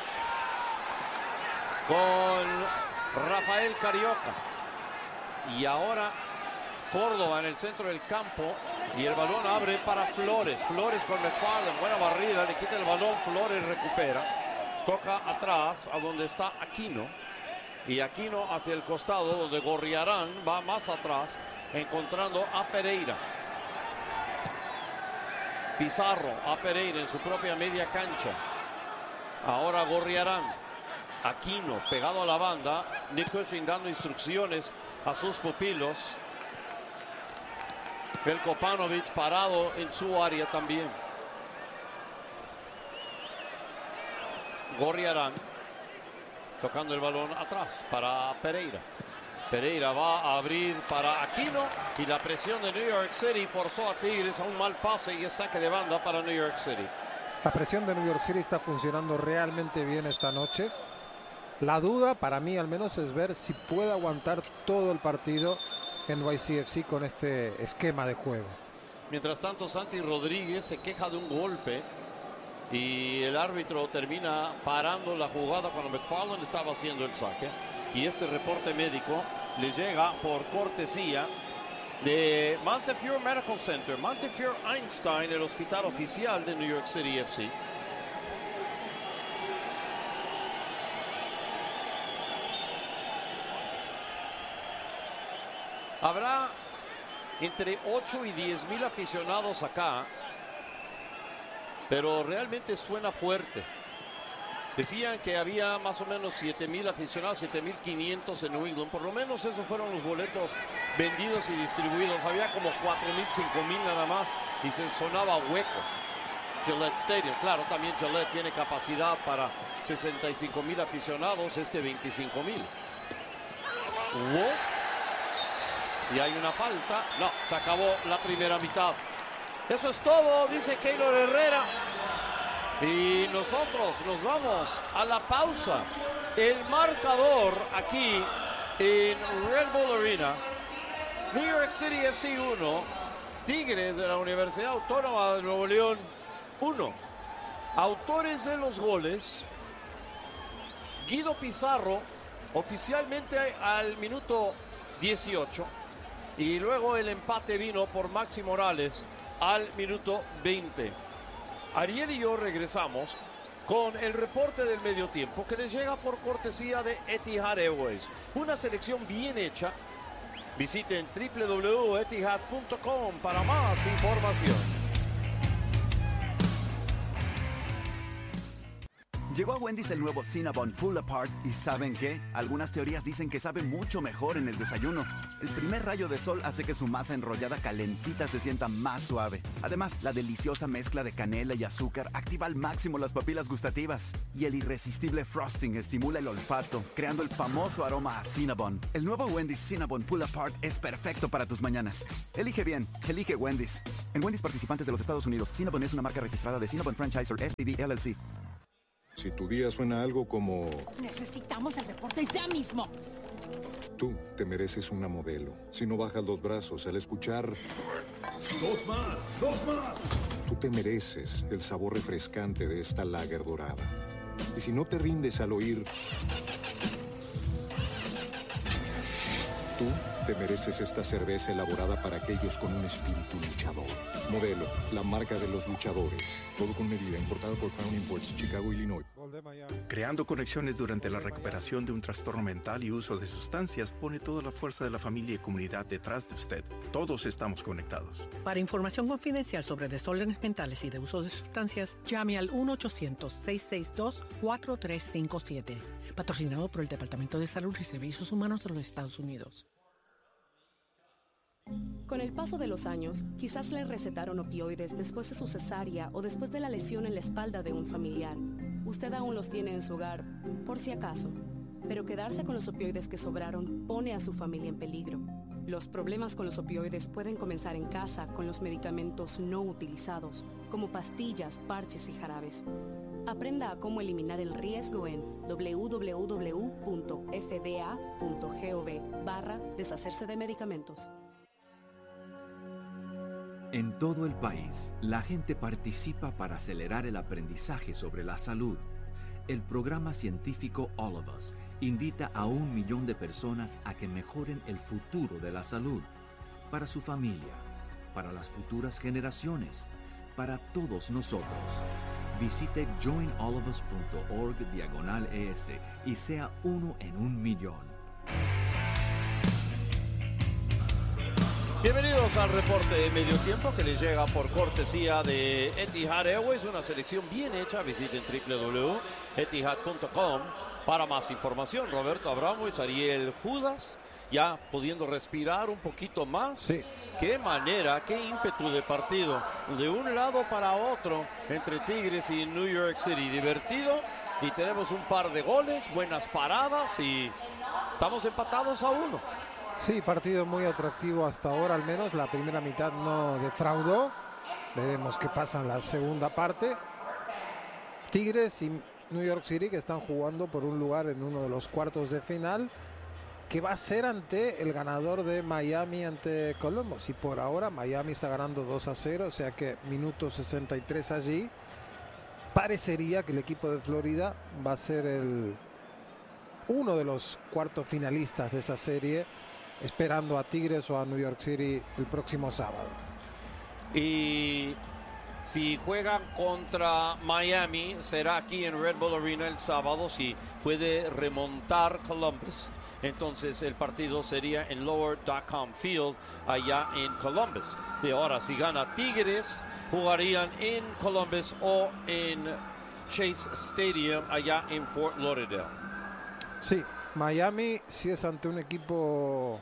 con Rafael Carioca. Y ahora Córdoba en el centro del campo y el balón abre para Flores. Flores con McFarland, buena barrida, le quita el balón, Flores recupera. Toca atrás a donde está Aquino. Y Aquino hacia el costado donde Gorriarán va más atrás, encontrando a Pereira. Pizarro a Pereira en su propia media cancha. Ahora Gorriarán. Aquino pegado a la banda. Nick Cushing dando instrucciones a sus pupilos. Veljko Paunovic parado en su área también. Gorriarán tocando el balón atrás para Pereira. Pereira va a abrir para Aquino y la presión de New York City forzó a Tigres a un mal pase y es saque de banda para New York City. La presión de New York City está funcionando realmente bien esta noche. La duda para mí al menos es ver si puede aguantar todo el partido NYCFC con este esquema de juego. Mientras tanto, Santi Rodríguez se queja de un golpe y el árbitro termina parando la jugada cuando McFarland estaba haciendo el saque. Y este reporte médico le llega por cortesía de Montefiore Medical Center, Montefiore Einstein, el hospital oficial de New York City FC. Habrá entre 8 y 10 mil aficionados acá, pero realmente suena fuerte. Decían que había más o menos 7,000 aficionados, 7,500 en New England. Por lo menos esos fueron los boletos vendidos y distribuidos. Había como 4,000, 5,000 nada más y se sonaba hueco. Gillette Stadium, claro, también Gillette tiene capacidad para 65,000 aficionados, 25,000. Wolf. Y hay una falta. No, se acabó la primera mitad. Eso es todo, dice Keylor Herrera. Y nosotros nos vamos a la pausa. El marcador aquí en Red Bull Arena. New York City FC 1. Tigres de la Universidad Autónoma de Nuevo León 1. Autores de los goles: Guido Pizarro, oficialmente al minuto 18. Y luego el empate vino por Maxi Morales al minuto 20. Ariel y yo regresamos con el reporte del medio tiempo que les llega por cortesía de Etihad Airways. Una selección bien hecha. Visiten www.etihad.com para más información. Llegó a Wendy's el nuevo Cinnabon Pull Apart y ¿saben qué? Algunas teorías dicen que sabe mucho mejor en el desayuno. El primer rayo de sol hace que su masa enrollada calentita se sienta más suave. Además, la deliciosa mezcla de canela y azúcar activa al máximo las papilas gustativas. Y el irresistible frosting estimula el olfato, creando el famoso aroma a Cinnabon. El nuevo Wendy's Cinnabon Pull Apart es perfecto para tus mañanas. Elige bien, elige Wendy's. En Wendy's participantes de los Estados Unidos, Cinnabon es una marca registrada de Cinnabon Franchisor SPV LLC. Si tu día suena algo como... Necesitamos el reporte ya mismo. Tú te mereces una modelo. Si no bajas los brazos al escuchar... ¡Dos más! ¡Dos más! Tú te mereces el sabor refrescante de esta lager dorada. Y si no te rindes al oír... Tú te mereces esta cerveza elaborada para aquellos con un espíritu luchador. Modelo, la marca de los luchadores. Todo con medida, importado por Crown Imports, Chicago, Illinois. Creando conexiones durante la recuperación de un trastorno mental y uso de sustancias pone toda la fuerza de la familia y comunidad detrás de usted. Todos estamos conectados. Para información confidencial sobre desórdenes mentales y de uso de sustancias, llame al 1-800-662-4357. Patrocinado por el Departamento de Salud y Servicios Humanos de los Estados Unidos. Con el paso de los años, quizás le recetaron opioides después de su cesárea o después de la lesión en la espalda de un familiar. Usted aún los tiene en su hogar, por si acaso. Pero quedarse con los opioides que sobraron pone a su familia en peligro. Los problemas con los opioides pueden comenzar en casa con los medicamentos no utilizados, como pastillas, parches y jarabes. Aprenda a cómo eliminar el riesgo en www.fda.gov/deshacerse de medicamentos. En todo el país, la gente participa para acelerar el aprendizaje sobre la salud. El programa científico All of Us invita a 1 millón de personas a que mejoren el futuro de la salud, para su familia, para las futuras generaciones, para todos nosotros. Visite joinallofus.org/ES y sea uno en 1 millón. Bienvenidos al reporte de medio tiempo que les llega por cortesía de Etihad Airways, una selección bien hecha. Visiten www.etihad.com para más información. Roberto Abramovich, Ariel Judas, ya pudiendo respirar un poquito más. Sí. Qué manera, qué ímpetu de partido, de un lado para otro entre Tigres y New York City. Divertido, y tenemos un par de goles, buenas paradas y estamos empatados a 1. Sí, partido muy atractivo hasta ahora, al menos. La primera mitad no defraudó. Veremos qué pasa en la segunda parte. Tigres y New York City, que están jugando por un lugar en uno de los cuartos de final, que va a ser ante el ganador de Miami ante Columbus. Y por ahora Miami está ganando 2-0, o sea que minuto 63 allí. Parecería que el equipo de Florida va a ser uno de los cuartos finalistas de esa serie, esperando a Tigres o a New York City el próximo sábado. Y si juegan contra Miami, será aquí en Red Bull Arena el sábado. Si puede remontar Columbus, entonces el partido sería en Lower.com Field allá en Columbus. Y ahora, si gana Tigres, jugarían en Columbus o en Chase Stadium allá en Fort Lauderdale. Sí, Miami, si es ante un equipo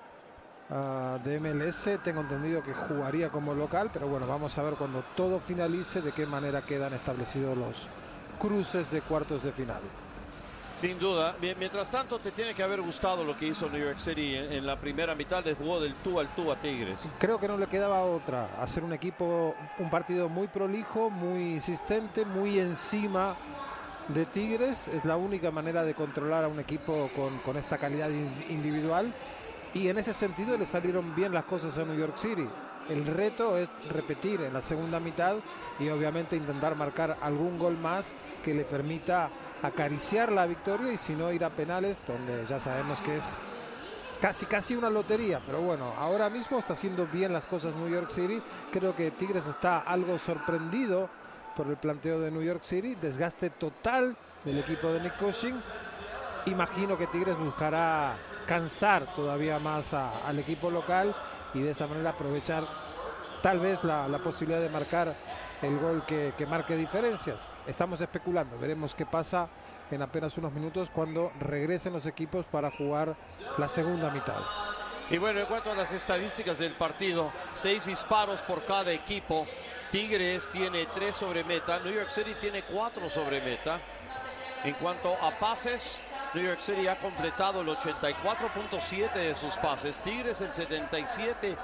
de MLS, tengo entendido que jugaría como local, pero bueno, vamos a ver cuando todo finalice de qué manera quedan establecidos los cruces de cuartos de final. Sin duda. Mientras tanto, te tiene que haber gustado lo que hizo New York City en la primera mitad. Le jugó del tú al tú a Tigres. Creo que no le quedaba otra, hacer un partido muy prolijo, muy insistente, muy encima de Tigres. Es la única manera de controlar a un equipo con esta calidad individual, y en ese sentido le salieron bien las cosas a New York City. El reto es repetir en la segunda mitad y obviamente intentar marcar algún gol más que le permita acariciar la victoria, y si no, ir a penales, donde ya sabemos que es casi una lotería. Pero bueno, ahora mismo está haciendo bien las cosas New York City. Creo que Tigres está algo sorprendido por el planteo de New York City. Desgaste total del equipo de Nick Cushing. Imagino que Tigres buscará cansar todavía más al equipo local y de esa manera aprovechar tal vez la posibilidad de marcar el gol que marque diferencias. Estamos especulando, veremos qué pasa en apenas unos minutos cuando regresen los equipos para jugar la segunda mitad. Y bueno, en cuanto a las estadísticas del partido, 6 disparos por cada equipo. Tigres tiene 3 sobre meta, New York City tiene 4 sobre meta. En cuanto a pases, New York City ha completado el 84.7 de sus pases. Tigres el 77.8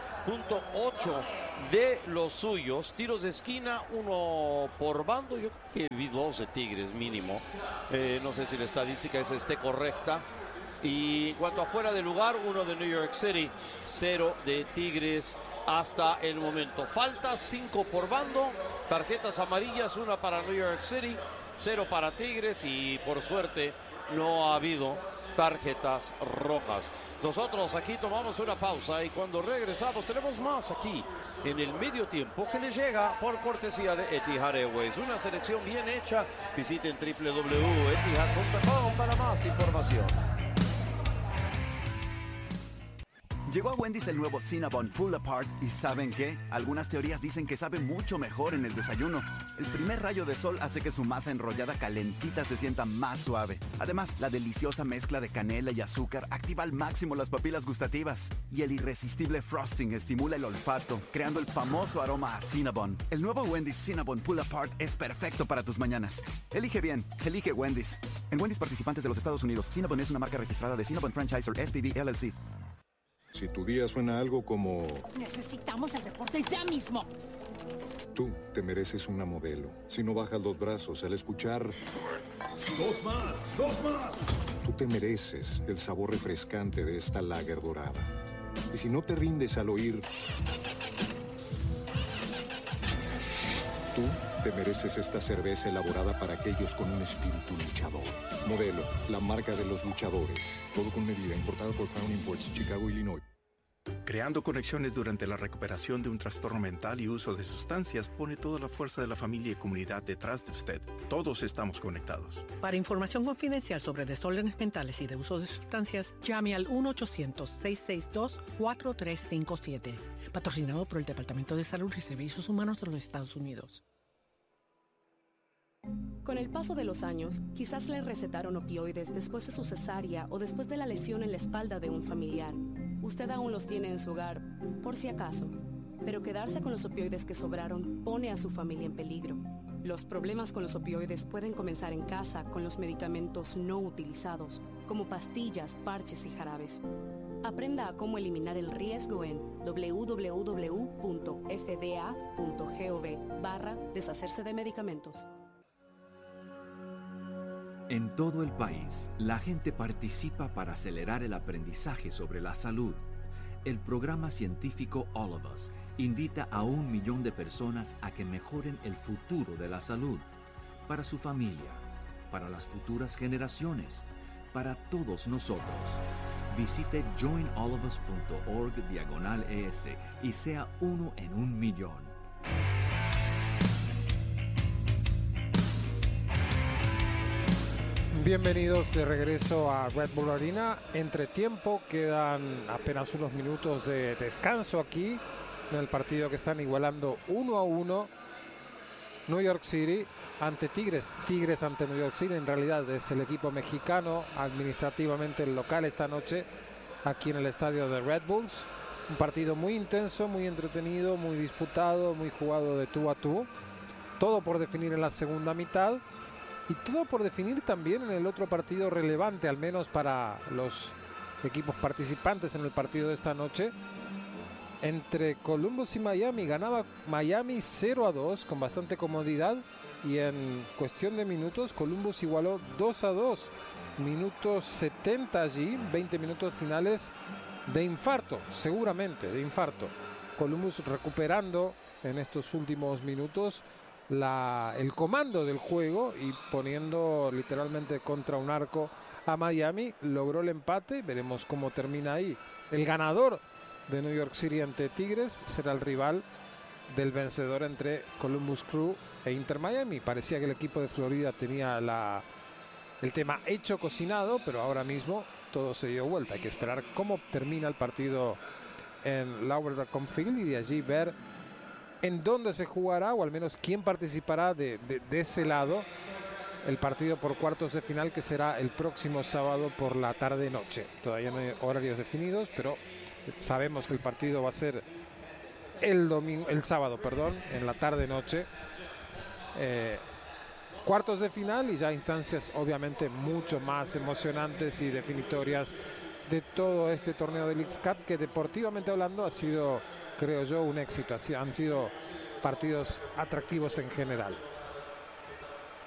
de los suyos. Tiros de esquina, uno por bando. Yo creo que vi 2 de Tigres mínimo. No sé si la estadística esté correcta. Y en cuanto a fuera de lugar, 1 de New York City, 0 de Tigres hasta el momento. Faltas 5 por bando. Tarjetas amarillas, 1 para New York City, 0 para Tigres, y por suerte no ha habido tarjetas rojas. Nosotros aquí tomamos una pausa y cuando regresamos tenemos más aquí en el medio tiempo que les llega por cortesía de Etihad Airways. Una selección bien hecha. Visiten www.etihad.com para más información. Llegó a Wendy's el nuevo Cinnabon Pull Apart y ¿saben qué? Algunas teorías dicen que sabe mucho mejor en el desayuno. El primer rayo de sol hace que su masa enrollada calentita se sienta más suave. Además, la deliciosa mezcla de canela y azúcar activa al máximo las papilas gustativas. Y el irresistible frosting estimula el olfato, creando el famoso aroma a Cinnabon. El nuevo Wendy's Cinnabon Pull Apart es perfecto para tus mañanas. Elige bien, elige Wendy's. En Wendy's participantes de los Estados Unidos, Cinnabon es una marca registrada de Cinnabon Franchisor SPV LLC. Si tu día suena algo como... Necesitamos el reporte ya mismo. Tú te mereces una modelo. Si no bajas los brazos al escuchar... ¡Dos más! ¡Dos más! Tú te mereces el sabor refrescante de esta lager dorada. Y si no te rindes al oír... Tú te mereces esta cerveza elaborada para aquellos con un espíritu luchador. Modelo, la marca de los luchadores. Todo con medida, importado por Crown Imports, Chicago, Illinois. Creando conexiones durante la recuperación de un trastorno mental y uso de sustancias pone toda la fuerza de la familia y comunidad detrás de usted. Todos estamos conectados. Para información confidencial sobre desórdenes mentales y de uso de sustancias, llame al 1-800-662-4357. Patrocinado por el Departamento de Salud y Servicios Humanos de los Estados Unidos. Con el paso de los años, quizás le recetaron opioides después de su cesárea o después de la lesión en la espalda de un familiar. Usted aún los tiene en su hogar, por si acaso. Pero quedarse con los opioides que sobraron pone a su familia en peligro. Los problemas con los opioides pueden comenzar en casa con los medicamentos no utilizados, como pastillas, parches y jarabes. Aprenda a cómo eliminar el riesgo en www.fda.gov/deshacerse de medicamentos. En todo el país, la gente participa para acelerar el aprendizaje sobre la salud. El programa científico All of Us invita a 1 millón de personas a que mejoren el futuro de la salud, para su familia, para las futuras generaciones, para todos nosotros. Visite joinallofus.org/ES y sea uno en 1 millón. Bienvenidos de regreso a Red Bull Arena. Entre tiempo, quedan apenas unos minutos de descanso aquí en el partido que están igualando 1-1 New York City ante Tigres. Tigres ante New York City. En realidad es el equipo mexicano, administrativamente el local esta noche aquí en el estadio de Red Bulls. Un partido muy intenso, muy entretenido, muy disputado, muy jugado de tú a tú. Todo por definir en la segunda mitad. Y todo por definir también en el otro partido relevante, al menos para los equipos participantes en el partido de esta noche. Entre Columbus y Miami, ganaba Miami 0-2 con bastante comodidad. Y en cuestión de minutos, Columbus igualó 2-2. Minutos 70 allí, 20 minutos finales de infarto, seguramente de infarto. Columbus recuperando en estos últimos minutos el comando del juego y poniendo literalmente contra un arco a Miami. Logró el empate, veremos cómo termina ahí. El ganador de New York City ante Tigres será el rival del vencedor entre Columbus Crew e Inter Miami. Parecía que el equipo de Florida tenía el tema hecho, cocinado, pero ahora mismo todo se dio vuelta. Hay que esperar cómo termina el partido en Lauer.com Field y de allí ver en dónde se jugará, o al menos quién participará de ese lado, el partido por cuartos de final, que será el próximo sábado por la tarde-noche. Todavía no hay horarios definidos, pero sabemos que el partido va a ser el sábado, en la tarde-noche. cuartos de final y ya instancias obviamente mucho más emocionantes y definitorias de todo este torneo de Leagues Cup, que deportivamente hablando ha sido, creo yo, un éxito. Han sido partidos atractivos en general.